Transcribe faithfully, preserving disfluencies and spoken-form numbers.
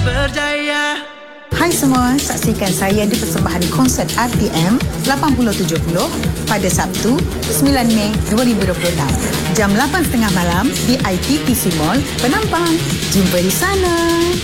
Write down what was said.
berjaya. Hai semua, saksikan saya di persembahan konsert R T M lapan puluh tujuh puluh pada Sabtu sembilan Mei dua ribu dua puluh enam jam lapan tiga puluh malam di I T T C Mall, Penampang. Jumpa di sana.